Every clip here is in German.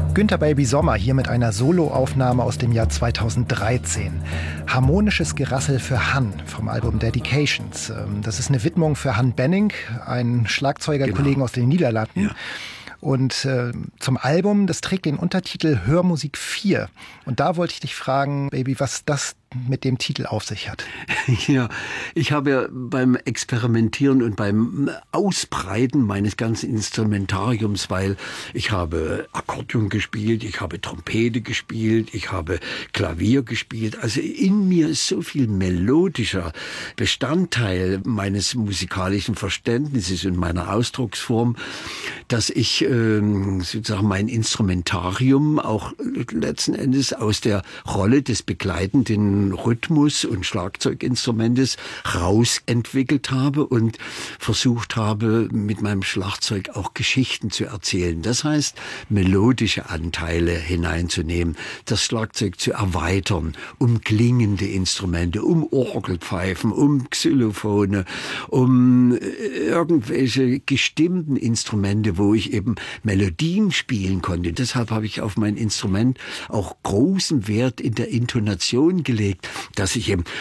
Günter Baby Sommer hier mit einer Soloaufnahme aus dem Jahr 2013. Harmonisches Gerassel für Han vom Album Dedications. Das ist eine Widmung für Han Benning, einen Schlagzeugerkollegen aus den Niederlanden. Ja. Und zum Album, das trägt den Untertitel Hörmusik 4. Und da wollte ich dich fragen, Baby, was das mit dem Titel auf sich hat. Ja, ich habe ja beim Experimentieren und beim Ausbreiten meines ganzen Instrumentariums, weil ich habe Akkordeon gespielt, ich habe Trompete gespielt, ich habe Klavier gespielt. Also in mir ist so viel melodischer Bestandteil meines musikalischen Verständnisses und meiner Ausdrucksform, dass ich sozusagen mein Instrumentarium auch letzten Endes aus der Rolle des begleitenden Rhythmus- und Schlagzeuginstrumentes rausentwickelt habe und versucht habe, mit meinem Schlagzeug auch Geschichten zu erzählen. Das heißt, melodische Anteile hineinzunehmen, das Schlagzeug zu erweitern, um klingende Instrumente, um Orgelpfeifen, um Xylophone, um irgendwelche gestimmten Instrumente, wo ich eben Melodien spielen konnte. Deshalb habe ich auf mein Instrument auch großen Wert in der Intonation gelegt, dass ich eben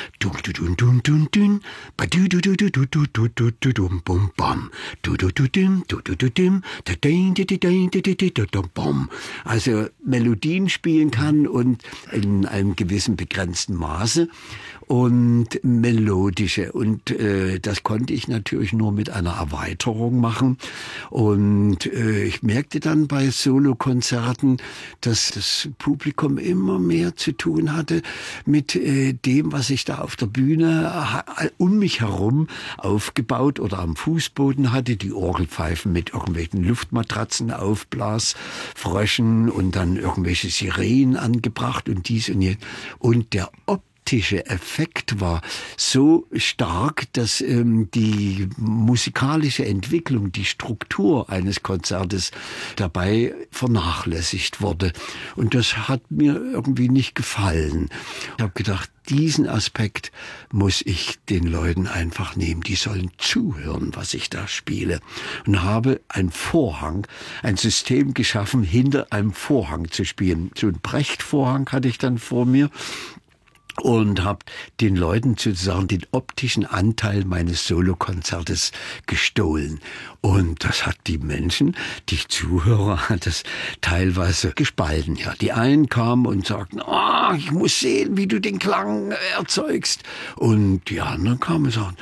also Melodien spielen kann und in einem gewissen begrenzten Maße und melodische. Und das konnte ich natürlich nur mit einer Erweiterung machen. Und ich merkte dann bei Solokonzerten, dass das Publikum immer mehr zu tun hatte mit dem, was ich da auf der Bühne um mich herum aufgebaut oder am Fußboden hatte. Die Orgelpfeifen mit irgendwelchen Luftmatratzen, Aufblasfröschen und dann irgendwelche Sirenen angebracht und dies und jenes. Und der optische Effekt war so stark, dass die musikalische Entwicklung, die Struktur eines Konzertes dabei vernachlässigt wurde. Und das hat mir irgendwie nicht gefallen. Ich habe gedacht, diesen Aspekt muss ich den Leuten einfach nehmen. Die sollen zuhören, was ich da spiele. Und habe einen Vorhang, ein System geschaffen, hinter einem Vorhang zu spielen. So einen Brechtvorhang hatte ich dann vor mir. Und habe den Leuten sozusagen den optischen Anteil meines Solokonzertes gestohlen. Und das hat die Menschen, die Zuhörer, hat das teilweise gespalten. Ja, die einen kamen und sagten, ich muss sehen, wie du den Klang erzeugst. Und die anderen kamen und sagten,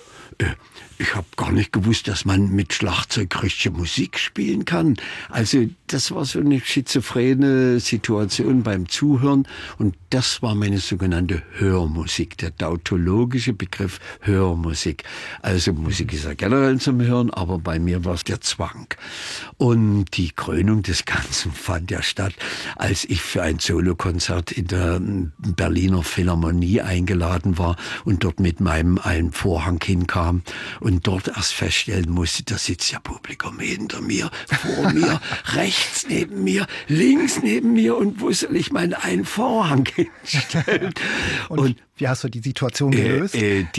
ich habe gar nicht gewusst, dass man mit Schlagzeug richtige Musik spielen kann. Also das war so eine schizophrene Situation beim Zuhören. Und das war meine sogenannte Hörmusik, der tautologische Begriff Hörmusik. Also Musik ist ja generell zum Hören, aber bei mir war es der Zwang. Und die Krönung des Ganzen fand ja statt, als ich für ein Solokonzert in der Berliner Philharmonie eingeladen war und dort mit meinem einen Vorhang hinkam und dort erst feststellen musste, da sitzt ja Publikum hinter mir, vor mir, rechts neben mir, links neben mir und wo soll ich meinen einen Vorhang hinstellen? Und wie hast du die Situation gelöst?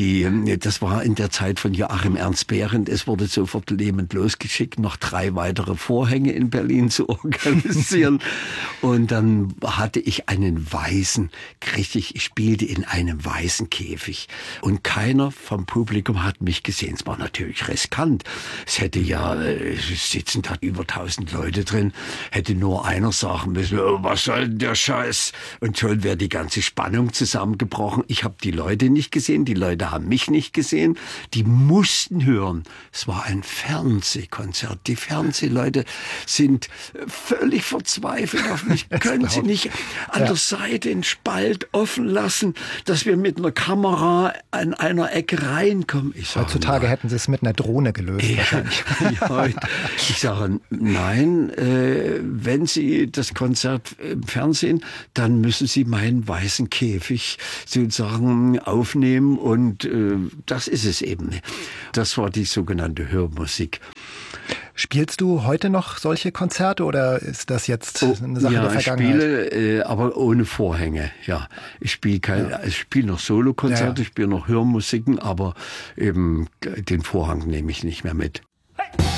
Das war in der Zeit von Joachim Ernst Behrendt. Es wurde sofort lebend losgeschickt, noch 3 weitere Vorhänge in Berlin zu organisieren. Und dann hatte ich einen weißen, ich spielte in einem weißen Käfig. Und keiner vom Publikum hat mich gesehen. Es war natürlich riskant. Es hätte sitzen da über 1000 Leute drin, hätte nur einer sagen müssen, was soll denn der Scheiß? Und schon wäre die ganze Spannung zusammengebrochen. Ich habe die Leute nicht gesehen, die Leute haben mich nicht gesehen. Die mussten hören. Es war ein Fernsehkonzert. Die Fernsehleute sind völlig verzweifelt auf mich. Können sie nicht an der Seite den Spalt offen lassen, dass wir mit einer Kamera an einer Ecke reinkommen? Heutzutage hätten sie es mit einer Drohne gelöst wahrscheinlich. Ich sage, nein, wenn Sie das Konzert im Fernsehen, dann müssen Sie meinen weißen Käfig sozusagen aufnehmen und das ist es eben. Das war die sogenannte Hörmusik. Spielst du heute noch solche Konzerte oder ist das jetzt eine Sache der Vergangenheit? Ich spiele, aber ohne Vorhänge. Ja, ich spiele noch Solokonzerte, ich spiele noch Hörmusiken, aber eben den Vorhang nehme ich nicht mehr mit. Hey!